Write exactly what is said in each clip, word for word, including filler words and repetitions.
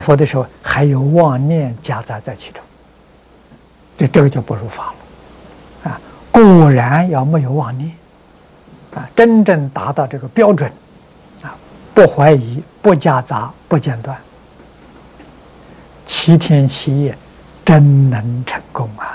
佛的时候还有妄念夹杂在其中，这这个就不如法了啊！果然要没有妄念啊，真正达到这个标准啊，不怀疑、不夹杂、不间断，七天七夜真能成功啊！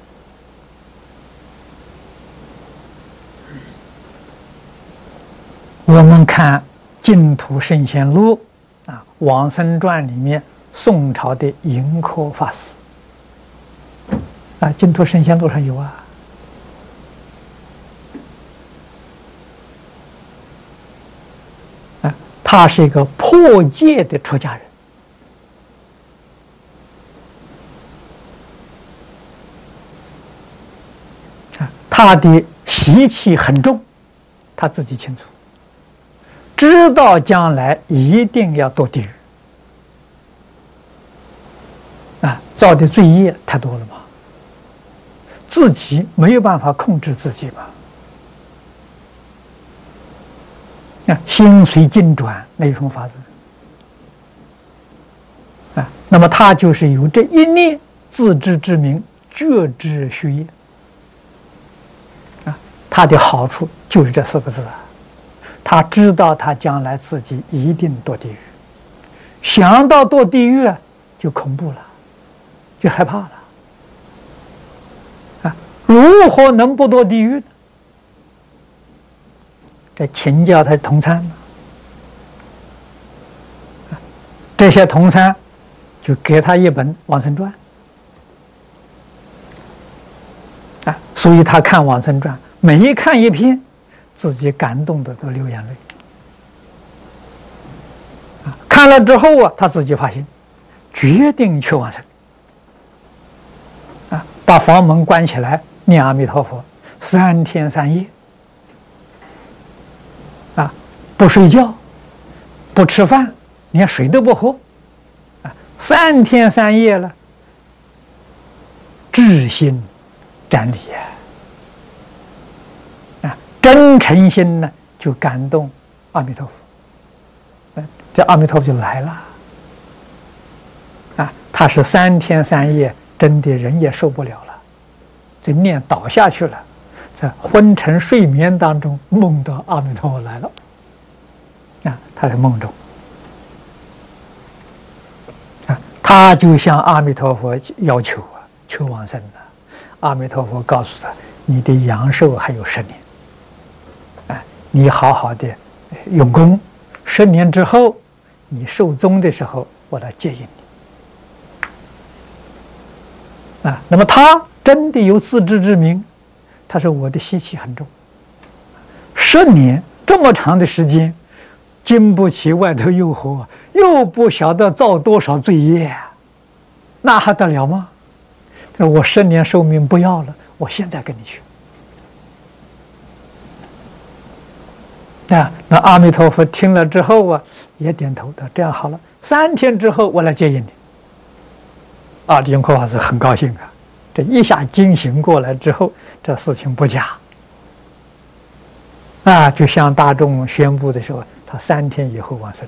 我们看《净土圣贤录》啊，《往生传》里面宋朝的盈科法师啊，《净土圣贤录》上有啊。啊，他是一个破戒的出家人啊，他的习气很重，他自己清楚。知道将来一定要堕地狱啊，造的罪业太多了嘛，自己没有办法控制自己嘛，啊，心随境转，那有什么法子啊？那么他就是有这一念自知之明，觉知虚业啊，他的好处就是这四个字啊。他知道他将来自己一定堕地狱，想到堕地狱就恐怖了，就害怕了啊！如何能不堕地狱呢？这请教他同参啊，这些同参就给他一本《往生传》啊，所以他看《往生传》，每一看一篇，自己感动的都流眼泪啊！看了之后啊，他自己发心，决定去往生啊！把房门关起来，念阿弥陀佛三天三夜啊，不睡觉，不吃饭，连水都不喝啊，三天三夜了，至心瞻礼呀！真诚心呢，就感动阿弥陀佛，这阿弥陀佛就来了啊！他是三天三夜，真的人也受不了了，这念倒下去了，在昏沉睡眠当中梦到阿弥陀佛来了啊！他在梦中啊，他就向阿弥陀佛要求啊，求往生了。阿弥陀佛告诉他：“你的阳寿还有十年。”你好好的用功，十年之后，你寿终的时候，我来接引你。啊，那么他真的有自知之明，他说我的习气很重，十年这么长的时间，经不起外头诱惑，又不晓得造多少罪业，那还得了吗？他说我十年寿命不要了，我现在跟你去。啊，那阿弥陀佛听了之后啊，也点头的，这样好了，三天之后我来接引你。啊，净空法师很高兴啊，这一下惊醒过来之后，这事情不假，啊，就向大众宣布的时候，他三天以后往生。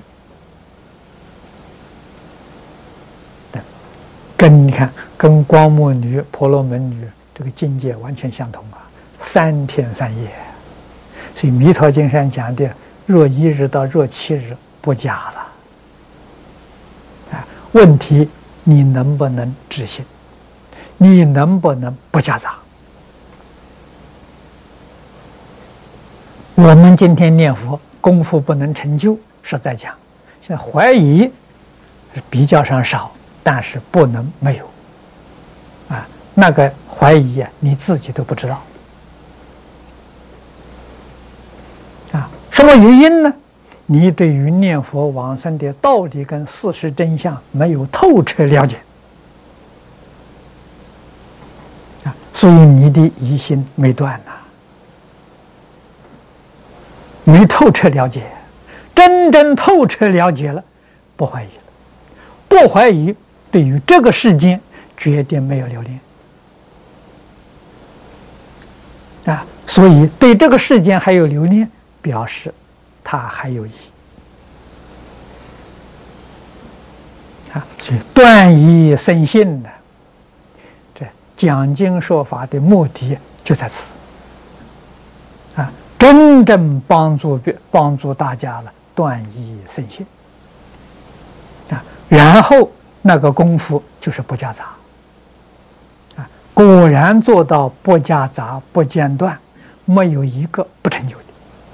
跟你看，跟光目女、婆罗门女这个境界完全相同啊，三天三夜。所以《弥陀经》上讲的“若一日到若七日”不假了。啊，问题你能不能知心？你能不能不夹杂？我们今天念佛功夫不能成就，实在讲，现在怀疑是比较上少，但是不能没有。啊，那个怀疑啊，你自己都不知道。什么原因呢？你对于念佛往生的道理跟事实真相没有透彻了解啊，所以你的疑心没断呐，没透彻了解。真正透彻了解了，不怀疑了，不怀疑，对于这个世间绝对没有留恋啊，所以对这个世间还有留恋，表示他还有疑啊， 啊，所以断疑生信呢，这讲经说法的目的就在此。啊，真正帮助别帮助大家了，断疑生信。啊，然后那个功夫就是不夹杂。啊，果然做到不夹杂、不间断，没有一个不成就的。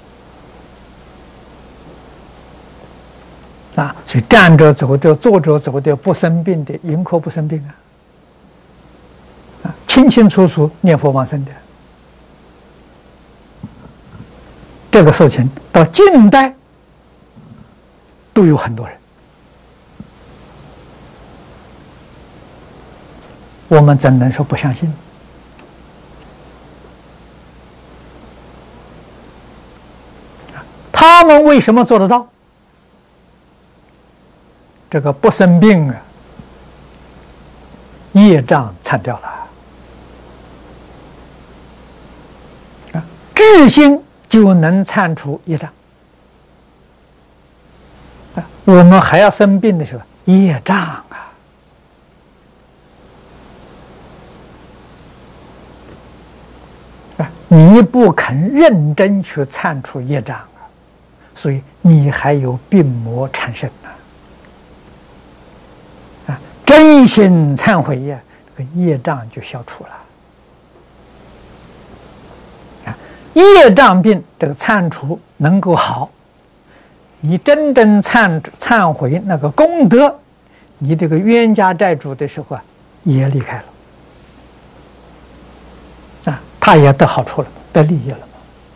啊，所以站着走着、坐着走的不生病的，迎可不生病啊！啊，清清楚楚念佛往生的，这个事情到近代都有很多人。我们怎能说不相信？他们为什么做得到？这个不生病啊，业障参掉了啊，智心就能参除业障啊。我们还要生病的时候，业障啊啊，你不肯认真去参除业障啊，所以你还有病魔产生呢。真心忏悔呀，这个业障就消除了。啊，业障病这个忏除能够好，你真正忏忏悔那个功德，你这个冤家债主的时候啊，也离开了。啊，他也得好处了，得利益了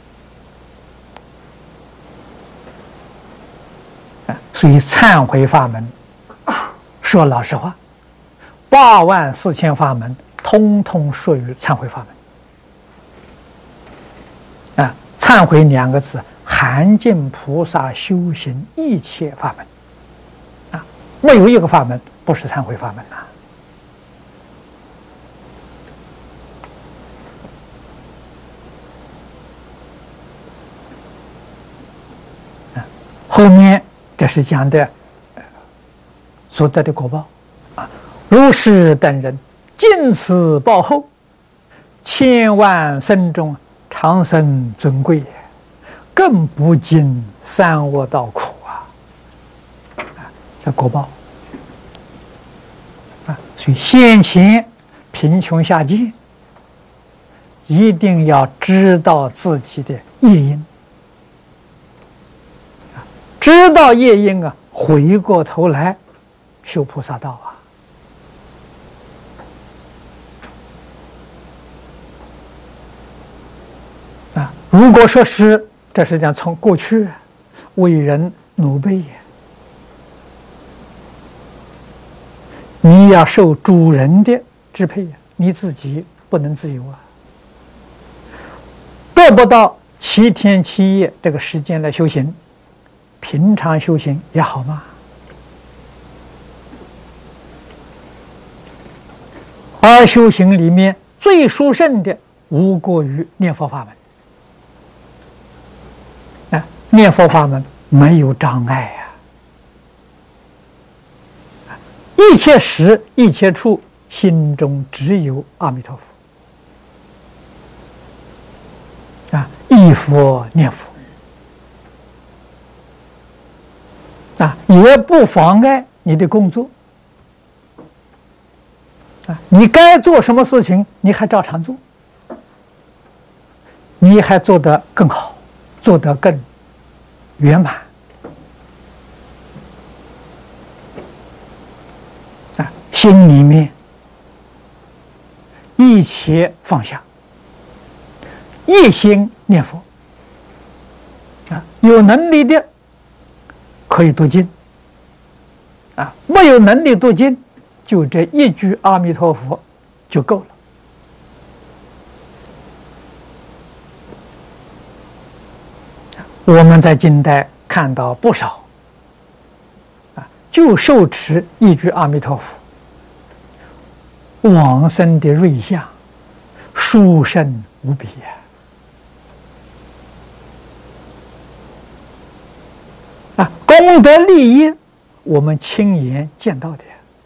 嘛。啊，所以忏悔法门，说老实话。八万四千法门，通通属于忏悔法门。啊，忏悔两个字，含尽菩萨修行一切法门。啊，没有一个法门不是忏悔法门呐。啊，后面这是讲的所得的果报。如是等人，尽此报后，千万生中长生尊贵，更不经三恶道苦啊！啊，这果报啊，所以先前贫穷下贱，一定要知道自己的业因，知道业因啊，回过头来修菩萨道啊。如果说是，这是讲从过去为人奴婢，你要受主人的支配，你自己不能自由啊，得不到七天七夜这个时间来修行，平常修行也好嘛。而修行里面最殊胜的，无过于念佛法门。念佛法门没有障碍呀、啊，一切时一切处，心中只有阿弥陀佛啊，忆佛念佛啊，也不妨碍你的工作啊，你该做什么事情，你还照常做，你还做得更好，做得更圆满啊！心里面一切放下，一心念佛啊！有能力的可以读经啊，没有能力读经，就这一句阿弥陀佛就够了。我们在近代看到不少啊，就受持一句阿弥陀佛，往生的瑞相，殊胜无比啊！啊，功德利益，我们亲眼见到的。